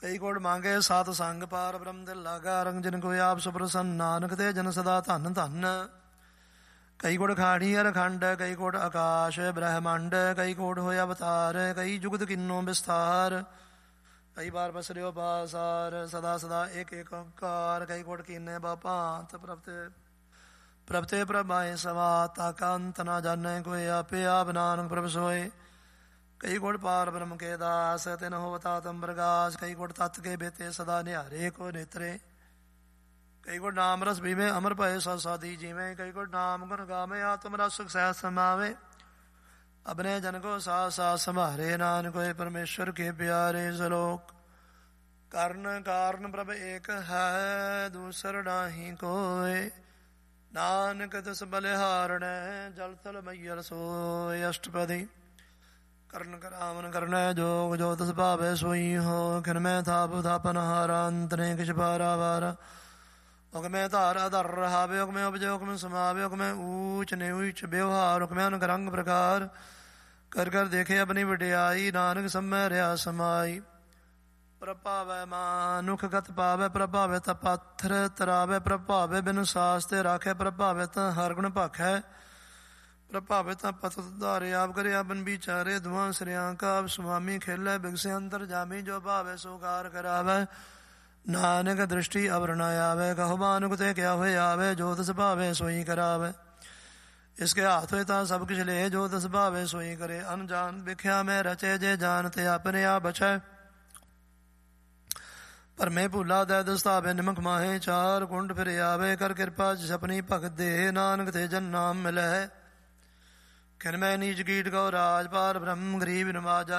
ਕਈ ਕੋਟ ਮੰਗੇ ਸਤ ਸੰਗ ਪਾਰ ਬ੍ਰਹਮ ਦਿਲ ਲਾਗਾ ਰੰਗ ਜਿਨ ਕੋਈ ਆਪ ਸੁਪ੍ਰਸੰਨ ਨਾਨਕ ਤੇ ਜਨ ਸਦਾ ਧੰਨ ਧੰਨ। ਕਈ ਕੋਟ ਖਾੜੀ ਅਰਖੰਡ ਕਈ ਕੋਟ ਆਕਾਸ਼ ਬ੍ਰਹਮੰਡ ਕਈ ਕੋਟ ਹੋਏ ਅਵਤਾਰ ਕਈ ਜੁਗਤ ਕਿੰਨੋ ਵਿਸਥਾਰ। ਕਈ ਬਾਰ ਬਸਰਿਓ ਪਾਸਾਰ ਸਦਾ ਸਦਾ ਏਕ ਏਕ ਓੰਕਾਰ ਕਈ ਕੋਟ ਕੀਨੇ ਬਾਪਾਂਤ ਪ੍ਰਭਤੇ ਪ੍ਰਭਾਏ ਸਵਾ ਤਾਕਾ ਅੰਤ ਨਾ ਜਾਣੈ ਕੋਈ ਆਪੇ ਆਪ ਨਾਨਕ ਪ੍ਰਭ ਸੋਏ। ਕਈ ਕੋਟ ਪਾਰ ਬ੍ਰਹਮ ਕੇ ਦਾਸ ਤਿਨ ਹੋਵਤਾ ਤਮ ਪ੍ਰਗਾਸ ਕਈ ਕੋਟ ਤਤ ਕੇ ਬੇਤੇ ਸਦਾ ਨਿਹਾਰੇ ਕੋ ਨੇਤਰੇ। ਕਈ ਕੋਟ ਨਾਮ ਰਸ ਪੀਵੇ ਅਮਰ ਭਏ ਸਦ ਸਾਧੀ ਜੀਵੇਂ ਕਈ ਕੋਟ ਨਾਮ ਗੁਣ ਗਾਵੇ ਆਤਮ ਰਸ ਸੁਖ ਸਹਿ ਸਮਾਵੇ। ਅਬਨੇ ਜਨ ਕੋ ਸਾਥ ਸਾਥ ਸੰਭਾਰੇ ਨਾਨਕ ਹੋਏ ਪਰਮੇਸ਼ਵਰ ਕੇ ਪਿਆਰੇ। ਸਲੋਕ ਕਰਨ ਕਾਰਨ ਪ੍ਰਭ ਏਕ ਹੈ ਦੂਸਰ ਨਾਹੀ ਕੋਇ ਨਾਨਕ ਤਿਸ ਬਲਿਹਾਰਣੈ ਜਲ ਥਲ ਮਈਅਰ ਸੋਇ। ਅਸ਼ਟਪਦੀ ਕਰਨ ਕਰਾਵਨ ਕਰਨੈ ਜੋਗ ਜੋ ਤਿਸ ਭਾਵੈ ਸੋਈ ਹੋ। ਖਿਨ ਮੈਂ ਥਾਪ ਥਾਪਨ ਹਾਰਾ ਅੰਤਨੇ ਕਿਛ ਪਾਰਾ ਵਾਰਾ ਹੁਕਮੈ ਧਾਰਾ ਧਰ ਰਹਾਵੇ ਹੁਕਮੈ ਉਪਜੈ ਹੁਕਮੈ ਸਮਾਵੇ ਹੁਕਮੈ ਊਚ ਨੀਚ ਵਿਵਹਾਰ ਹੁਕਮੈ ਅਨਕ ਰੰਗ ਪ੍ਰਕਾਰ ਕਰ ਕਰ ਦੇਖੇ ਆਪਣੀ ਵਡਿਆਈ ਨਾਨਕ ਸੰਮੈ ਰਿਆ ਸਮਾਈ। ਪ੍ਰਭਾਵੈ ਮਾਨੁਖ ਗਤ ਪਾਵੈ ਪ੍ਰਭਾਵੈ ਤਾ ਪਾਥਰ ਤਰਾਵੈ ਪ੍ਰਭਾਵੈ ਬਿਨ ਸਾਸ ਤੇ ਰਾਖੈ ਪ੍ਰਭਾਵੈ ਤਾਂ ਹਰ ਗੁਣ ਭਾਖੈ ਪ੍ਰਭਾਵੈ ਤਾਂ ਪਤ ਧਾਰੇ ਆਪ ਕਰੇ ਆਪਨ ਵਿਚਾਰੇ ਦੁਆ ਸ੍ਰਿਆਂ ਕਾ ਸੁਆਮੀ ਖੇਲੇ ਬਿਗਸੇ ਅੰਤਰ ਜਾਮੀ ਜੋ ਭਾਵੈ ਸੋ ਕਾਰ ਕਰਾਵੈ। ਨਾਨਕ ਦ੍ਰਿਸ਼ਟੀ ਅਵਰ ਨ ਆਵੇ ਕਹੋ ਮਾਨੁਖ ਤੇ ਕਿਆ ਹੋਏ ਆਵੇ ਜੋ ਤਿਸ ਭਾਵੇ ਸੋਈ ਕਰਾਵੇ। ਇਸਕੇ ਹਾਥ ਹੋਏ ਤਾਂ ਸਭ ਕਿਛ ਲੇ ਜੋ ਤਿਸ ਭਾਵੇ ਸੋਈ ਕਰੇ। ਅਨਜਾਨ ਵਿਖਿਆ ਮੈਂ ਰਚੇ ਜੇ ਜਾਨ ਤੇ ਆਪਣੇ ਆਪ ਬਚੈ ਭਰਮੇ ਭੂਲਾ ਦੈ ਦਸਤਾਵੇ ਨਿਮਕ ਮਾਹੇ ਚਾਰ ਕੁੰਡ ਫਿਰ ਆਵੇ ਕਰ ਕਿਰਪਾ ਜਿਸ ਆਪਣੀ ਭਗਤ ਦੇ ਨਾਨਕ ਤੇ ਜਨ ਨਾਮ ਮਿਲੈ। ਖਿਨ ਮੈਂ ਨੀਚ ਕੀਟ ਕਉ ਰਾਜ ਪਾਰ ਬ੍ਰਹਮ ਗਰੀਬ ਨਵਾਜਾ